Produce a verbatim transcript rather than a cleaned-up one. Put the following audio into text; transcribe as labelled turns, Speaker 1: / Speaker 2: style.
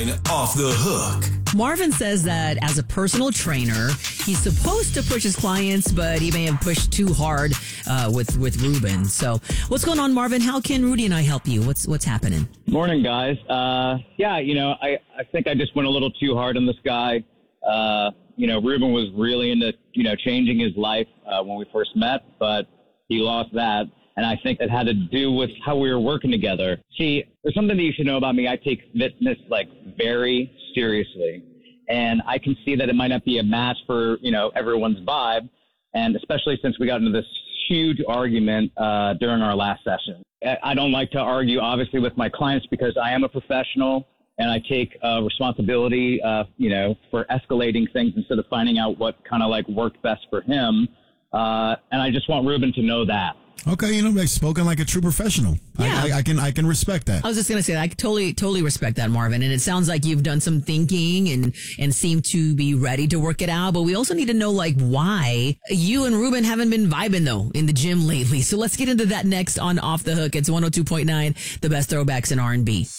Speaker 1: Off the hook.
Speaker 2: Marvin says that as a personal trainer, he's supposed to push his clients, but he may have pushed too hard uh, with with Ruben. So, what's going on, Marvin? How can Rudy and I help you? What's what's happening?
Speaker 3: Morning, guys. Uh, yeah, you know, I, I think I just went a little too hard on this guy. Uh, you know, Ruben was really into, you know, changing his life uh, when we first met, but he lost that. And I think it had to do with how we were working together. See, there's something that you should know about me. I take fitness, like, very seriously. And I can see that it might not be a match for, you know, everyone's vibe. And especially since we got into this huge argument uh, during our last session. I don't like to argue, obviously, with my clients because I am a professional and I take uh, responsibility, uh, you know, for escalating things instead of finding out what kind of, like, worked best for him. Uh, and I just want Ruben to know that.
Speaker 4: Okay, you know, like spoken like a true professional.
Speaker 2: Yeah.
Speaker 4: I, I, I can I can respect that.
Speaker 2: I was just going to say that. I totally, totally respect that, Marvin. And it sounds like you've done some thinking and, and seem to be ready to work it out. But we also need to know, like, why you and Ruben haven't been vibing, though, in the gym lately. So let's get into that next on Off the Hook. It's one oh two point nine, the best throwbacks in R and B.